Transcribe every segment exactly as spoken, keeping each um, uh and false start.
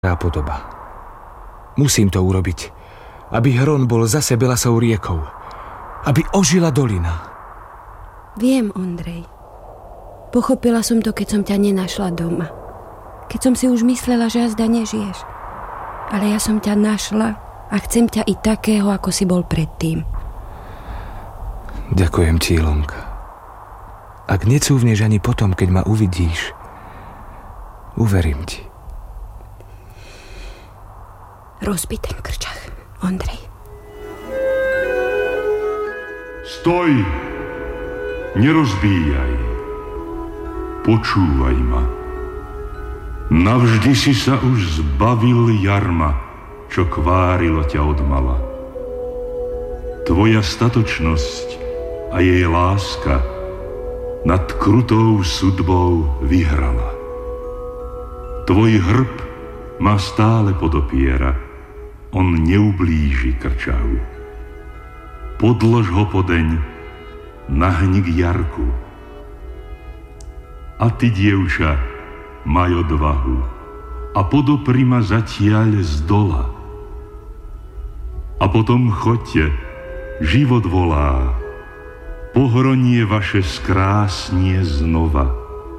podoba. Musím to urobiť, aby Hron bol zase belasou riekou, aby ožila dolina. Viem, Ondrej. Pochopila som to, keď som ťa nenašla doma. Keď som si už myslela, že jazda nežiješ. Ale ja som ťa našla a chcem ťa i takého, ako si bol predtým. Ďakujem ti, Ilonka. Ak necúvneš ani potom, keď ma uvidíš, uverím ti. Rozbi ten krčach, Ondrej. Stoj! Nerozbíjaj. Počúvaj ma. Navždy si sa už zbavil jarma, čo kvárilo ťa odmala. Tvoja statočnosť a jej láska nad krutou sudbou vyhrala. Tvoj hrb ma stále podopiera, on neublíži krčahu. Podlož ho podeň, nahni k jarku. A ty, dievča, maj odvahu a podopri ma zatiaľ z dola. A potom choďte, život volá, pohronie vaše skrásnie znova.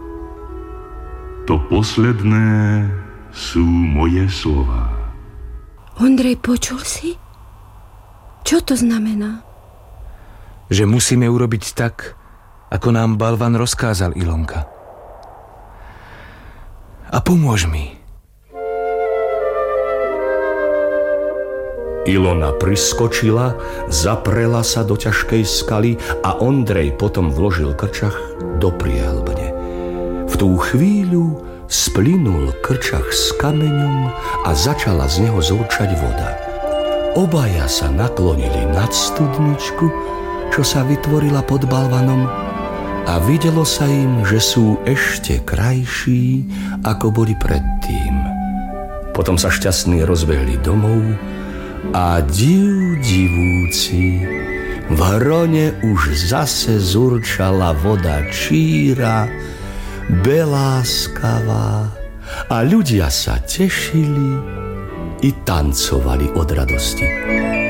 To posledné sú moje slová. Ondrej, počul si? Čo to znamená? Že musíme urobiť tak, ako nám Balvan rozkázal, Ilonka. A pomôž mi. Ilona priskočila, zaprela sa do ťažkej skaly a Ondrej potom vložil krčach do prielbne. V tú chvíľu splynul krčach s kameňom a začala z neho zurčať voda. Obaja sa naklonili nad studničku, čo sa vytvorila pod balvanom, a videlo sa im, že sú ešte krajší, ako boli predtým. Potom sa šťastní rozbehli domov a div divúci, v Hrone už zase zurčala voda číra, beláskavá, a ľudia sa tešili i tancovali od radosti.